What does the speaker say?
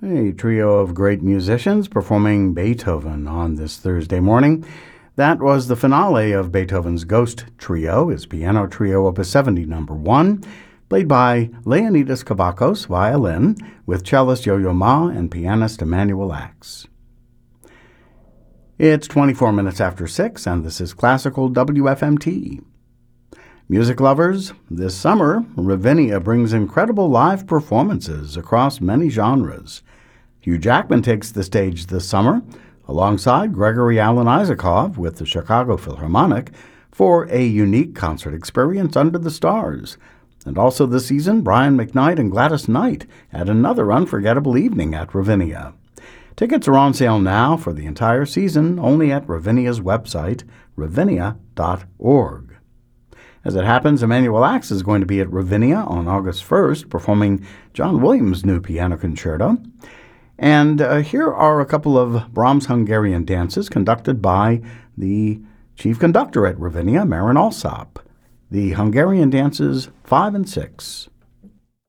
A trio of great musicians performing Beethoven on this Thursday morning. That was the finale of Beethoven's Ghost Trio, his piano trio opus 70 number 1, played by Leonidas Kavakos, violin, with cellist Yo-Yo Ma and pianist Emanuel Ax. It's 24 minutes after 6, and this is Classical WFMT. Music lovers, this summer, Ravinia brings incredible live performances across many genres. Hugh Jackman takes the stage this summer, alongside Gregory Alan Isakov with the Chicago Philharmonic, for a unique concert experience under the stars. And also this season, Brian McKnight and Gladys Knight at another unforgettable evening at Ravinia. Tickets are on sale now for the entire season, only at Ravinia's website, ravinia.org. As it happens, Emanuel Ax is going to be at Ravinia on August 1st, performing John Williams' new piano concerto. And here are a couple of Brahms Hungarian dances conducted by the chief conductor at Ravinia, Marin Alsop. The Hungarian dances 5 and 6.